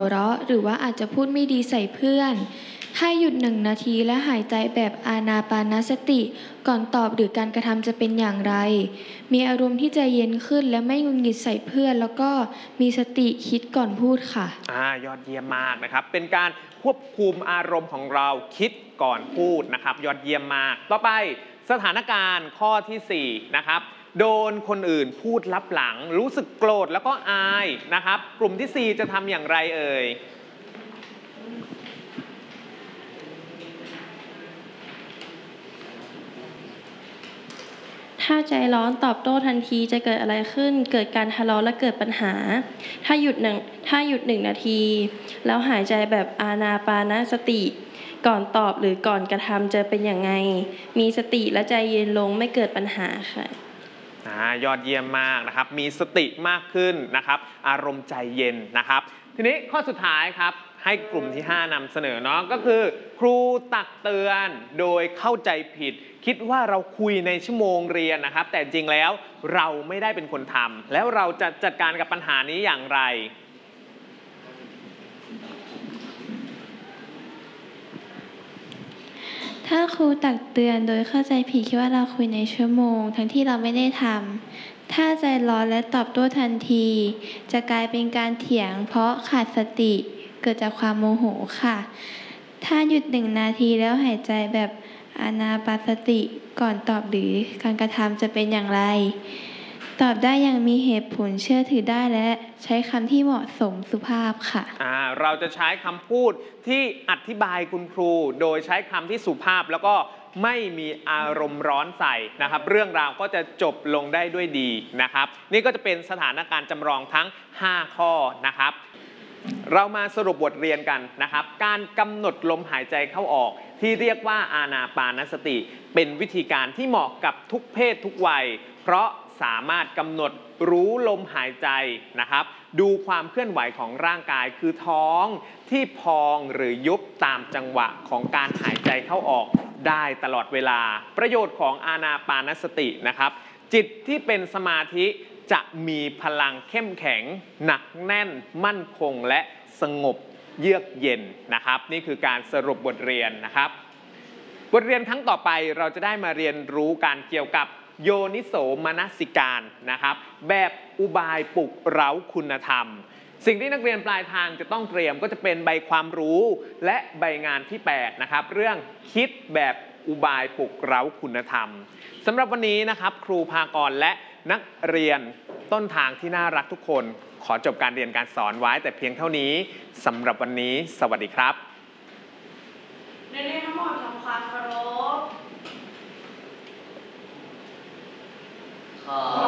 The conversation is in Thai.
เราะหรือว่าอาจจะพูดไม่ดีใส่เพื่อนถ้าหยุด1 นาทีและหายใจแบบอานาปานสติก่อนตอบหรือการกระทำจะเป็นอย่างไรมีอารมณ์ที่ใจเย็นขึ้นและไม่หงุดหงิดใส่เพื่อนแล้วก็มีสติคิดก่อนพูดค่ะยอดเยี่ยมมากนะครับเป็นการควบคุมอารมณ์ของเราคิดก่อนพูดนะครับยอดเยี่ยมมากต่อไปสถานการณ์ข้อที่4นะครับโดนคนอื่นพูดลับหลังรู้สึกโกรธแล้วก็อายนะครับกลุ่มที่4จะทำอย่างไรเอ่ยถ้าใจร้อนตอบโต้ทันทีจะเกิดอะไรขึ้น เกิดการทะเลาะและเกิดปัญหา ถ้าหยุดหนึ่งนาทีแล้วหายใจแบบอานาปานสติ ก่อนตอบหรือก่อนกระทำจะเป็นอย่างไง มีสติและใจเย็นลงไม่เกิดปัญหาค่ะยอดเยี่ยมมากนะครับมีสติมากขึ้นนะครับอารมณ์ใจเย็นนะครับทีนี้ข้อสุดท้ายครับให้กลุ่มที่5นำเสนอเนาะก็คือครูตักเตือนโดยเข้าใจผิดคิดว่าเราคุยในชั่วโมงเรียนนะครับแต่จริงแล้วเราไม่ได้เป็นคนทำแล้วเราจะจัดการกับปัญหานี้อย่างไรถ้าครูตักเตือนโดยเข้าใจผิดคิดว่าเราคุยในชั่วโมงทั้งที่เราไม่ได้ทำถ้าใจร้อนและตอบโต้ทันทีจะกลายเป็นการเถียงเพราะขาดสติเกิดจากความโมโหค่ะถ้าหยุด1 นาทีแล้วหายใจแบบอานาปานสติก่อนตอบหรือการกระทำจะเป็นอย่างไรตอบได้อย่างมีเหตุผลเชื่อถือได้และใช้คำที่เหมาะสมสุภาพค่ะเราจะใช้คำพูดที่อธิบายคุณครูโดยใช้คำที่สุภาพแล้วก็ไม่มีอารมณ์ร้อนใส่นะครับเรื่องราวก็จะจบลงได้ด้วยดีนะครับนี่ก็จะเป็นสถานการณ์จำลองทั้ง5ข้อนะครับเรามาสรุปบทเรียนกันนะครับการกำหนดลมหายใจเข้าออกที่เรียกว่าอานาปานสติเป็นวิธีการที่เหมาะกับทุกเพศทุกวัยเพราะสามารถกำหนดรู้ลมหายใจนะครับดูความเคลื่อนไหวของร่างกายคือท้องที่พองหรือยุบตามจังหวะของการหายใจเข้าออกได้ตลอดเวลาประโยชน์ของอานาปานสตินะครับจิตที่เป็นสมาธิจะมีพลังเข้มแข็งหนักแน่นมั่นคงและสงบเยือกเย็นนะครับนี่คือการสรุปบทเรียนนะครับบทเรียนครั้งต่อไปเราจะได้มาเรียนรู้การเกี่ยวกับโยนิโสมนสิการนะครับแบบอุบายปลุกเร้าคุณธรรมสิ่งที่นักเรียนปลายทางจะต้องเตรียมก็จะเป็นใบความรู้และใบงานที่8นะครับเรื่องคิดแบบอุบายปลุกเร้าคุณธรรมสำหรับวันนี้นะครับครูภากรและนักเรียนต้นทางที่น่ารักทุกคนขอจบการเรียนการสอนไว้แต่เพียงเท่านี้สำหรับวันนี้สวัสดีครับนักเรียนทั้งหมดทำความเคารพ